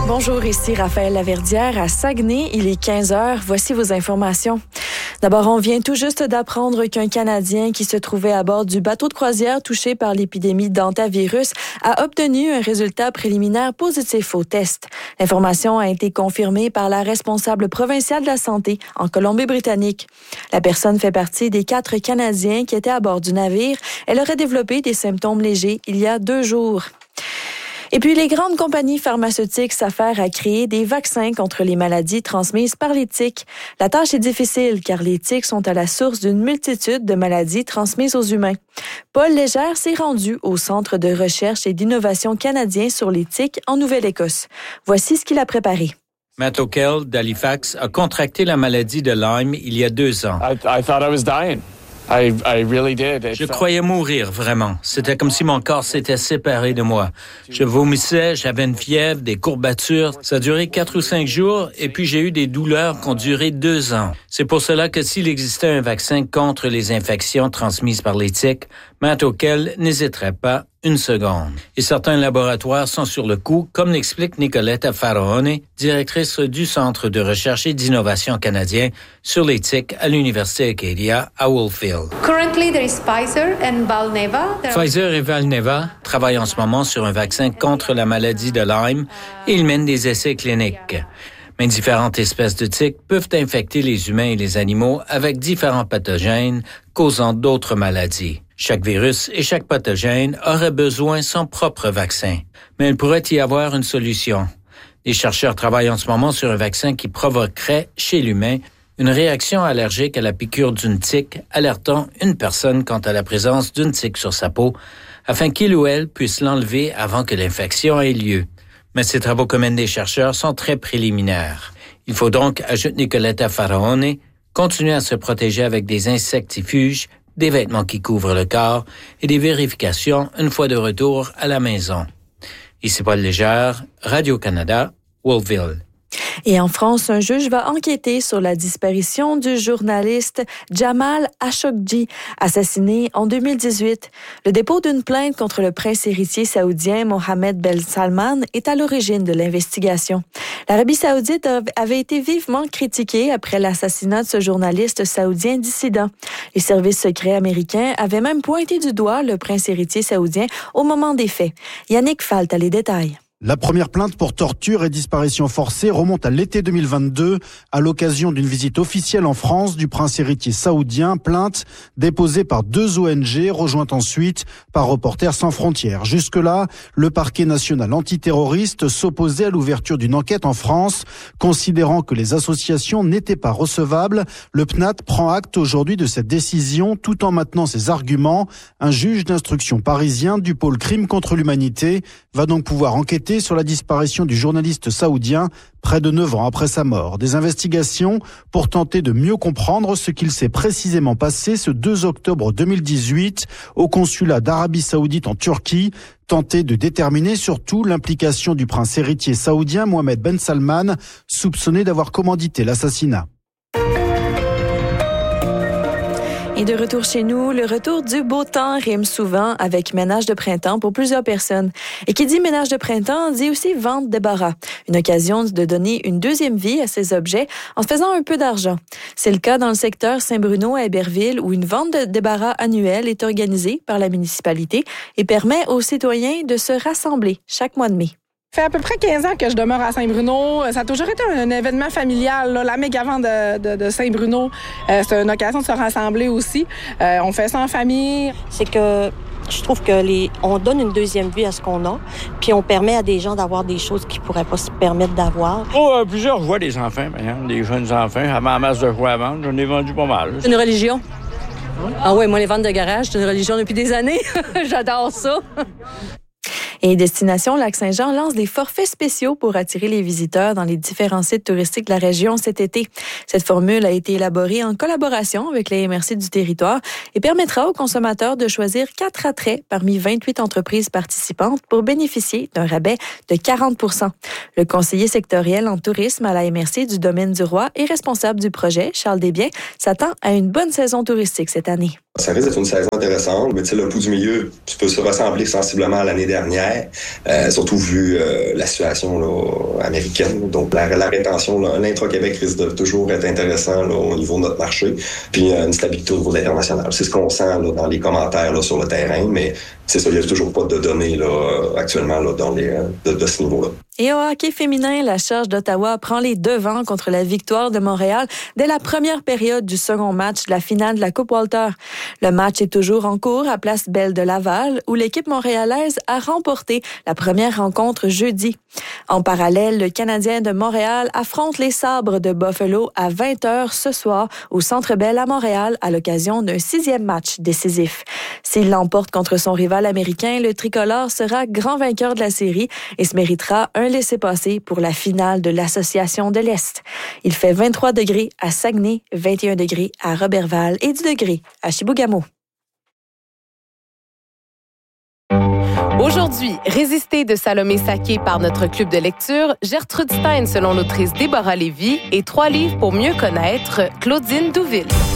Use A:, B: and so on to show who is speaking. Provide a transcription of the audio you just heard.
A: Bonjour, ici Raphaël Laverdière à Saguenay. Il est 15h. Voici vos informations. D'abord, on vient tout juste d'apprendre qu'un Canadien qui se trouvait à bord du bateau de croisière touché par l'épidémie d'hantavirus a obtenu un résultat préliminaire positif au test. L'information a été confirmée par la responsable provinciale de la santé en Colombie-Britannique. La personne fait partie des 4 Canadiens qui étaient à bord du navire. Elle aurait développé des symptômes légers il y a 2 jours. Et puis, les grandes compagnies pharmaceutiques s'affairent à créer des vaccins contre les maladies transmises par les tiques. La tâche est difficile car les tiques sont à la source d'une multitude de maladies transmises aux humains. Paul Légère s'est rendu au Centre de recherche et d'innovation canadien sur les tiques en Nouvelle-Écosse. Voici ce qu'il a préparé.
B: Matt O'Kell d'Halifax a contracté la maladie de Lyme il y a 2 ans.
C: I thought I was dying. I really did.
B: Je croyais mourir, vraiment. C'était comme si mon corps s'était séparé de moi. Je vomissais, j'avais une fièvre, des courbatures. Ça a duré 4 ou 5 jours et puis j'ai eu des douleurs qui ont duré 2 ans. C'est pour cela que s'il existait un vaccin contre les infections transmises par les tiques, Matt O'Kell n'hésiterait pas une seconde. Et certains laboratoires sont sur le coup, comme l'explique Nicoletta Faraone, directrice du Centre de recherche et d'innovation canadien sur les tiques à l'Université Acadia à Woolfield.
D: Currently, there is Pfizer and Valneva.
B: Pfizer et Valneva travaillent en ce moment sur un vaccin contre la maladie de Lyme et ils mènent des essais cliniques. Mais différentes espèces de tiques peuvent infecter les humains et les animaux avec différents pathogènes causant d'autres maladies. Chaque virus et chaque pathogène aurait besoin de son propre vaccin. Mais il pourrait y avoir une solution. Les chercheurs travaillent en ce moment sur un vaccin qui provoquerait, chez l'humain, une réaction allergique à la piqûre d'une tique, alertant une personne quant à la présence d'une tique sur sa peau, afin qu'il ou elle puisse l'enlever avant que l'infection ait lieu. Mais ces travaux que mènent les chercheurs sont très préliminaires. Il faut donc, ajoute Nicoletta Faraone, continuer à se protéger avec des insectifuges, des vêtements qui couvrent le corps et des vérifications une fois de retour à la maison. Ici Paul Légère, Radio-Canada, Woolville.
A: Et en France, un juge va enquêter sur la disparition du journaliste Jamal Khashoggi, assassiné en 2018. Le dépôt d'une plainte contre le prince héritier saoudien Mohammed Ben Salman est à l'origine de l'investigation. L'Arabie saoudite avait été vivement critiquée après l'assassinat de ce journaliste saoudien dissident. Les services secrets américains avaient même pointé du doigt le prince héritier saoudien au moment des faits. Yannick Falt a les détails.
E: La première plainte pour torture et disparition forcée remonte à l'été 2022 à l'occasion d'une visite officielle en France du prince héritier saoudien, plainte déposée par 2 ONG rejointe ensuite par Reporters sans frontières. Jusque-là, le parquet national antiterroriste s'opposait à l'ouverture d'une enquête en France, considérant que les associations n'étaient pas recevables. Le PNAT prend acte aujourd'hui de cette décision tout en maintenant ses arguments. Un juge d'instruction parisien du pôle crime contre l'humanité va donc pouvoir enquêter sur la disparition du journaliste saoudien près de 9 ans après sa mort. Des investigations pour tenter de mieux comprendre ce qu'il s'est précisément passé ce 2 octobre 2018 au consulat d'Arabie Saoudite en Turquie, tenter de déterminer surtout l'implication du prince héritier saoudien Mohammed Ben Salman, soupçonné d'avoir commandité l'assassinat.
A: Et de retour chez nous, le retour du beau temps rime souvent avec ménage de printemps pour plusieurs personnes. Et qui dit ménage de printemps dit aussi vente débarras. Une occasion de donner une deuxième vie à ces objets en se faisant un peu d'argent. C'est le cas dans le secteur Saint-Bruno à Héberville où une vente de débarras annuelle est organisée par la municipalité et permet aux citoyens de se rassembler chaque mois de mai.
F: Ça fait à peu près 15 ans que je demeure à Saint-Bruno. Ça a toujours été un événement familial. Là. La méga-vente de Saint-Bruno, c'est une occasion de se rassembler aussi. On fait ça en famille.
G: C'est que je trouve que on donne une deuxième vie à ce qu'on a, puis on permet à des gens d'avoir des choses qu'ils ne pourraient pas se permettre d'avoir.
H: Plusieurs jouets des enfants, des jeunes enfants. Avant la masse de jouets à vendre, j'en ai vendu pas mal.
I: C'est une religion. Ah ouais, moi, les ventes de garage, c'est une religion depuis des années. J'adore ça.
A: Et Destination Lac-Saint-Jean lance des forfaits spéciaux pour attirer les visiteurs dans les différents sites touristiques de la région cet été. Cette formule a été élaborée en collaboration avec les MRC du territoire et permettra aux consommateurs de choisir 4 attraits parmi 28 entreprises participantes pour bénéficier d'un rabais de 40 %. Le conseiller sectoriel en tourisme à la MRC du domaine du Roi et responsable du projet, Charles Desbiens, s'attend à une bonne saison touristique cette année.
J: Ça risque d'être une saison intéressante, mais le pouls du milieu peut se ressembler sensiblement à l'année dernière, surtout vu la situation là, américaine. Donc la rétention, l'intra-Québec risque de toujours être intéressant là, au niveau de notre marché, puis une stabilité au niveau de l'international. C'est ce qu'on sent là, dans les commentaires là, sur le terrain, mais c'est ça, il n'y a toujours pas de données là, actuellement là, dans de ce niveau-là.
A: Et au hockey féminin, la Charge d'Ottawa prend les devants contre la Victoire de Montréal dès la première période du second match de la finale de la Coupe Walter. Le match est toujours en cours à Place Belle de Laval, où l'équipe montréalaise a remporté la première rencontre jeudi. En parallèle, le Canadien de Montréal affronte les Sabres de Buffalo à 20h ce soir au Centre Bell à Montréal à l'occasion d'un 6e match décisif. S'il l'emporte contre son rival américain, le tricolore sera grand vainqueur de la série et se méritera un laissez-passer pour la finale de l'Association de l'Est. Il fait 23 degrés à Saguenay, 21 degrés à Roberval et 10 degrés à Chibougamau.
K: Aujourd'hui, Résister de Salomé Saké par notre club de lecture, Gertrude Stein selon l'autrice Déborah Lévy et 3 livres pour mieux connaître Claudine Douville.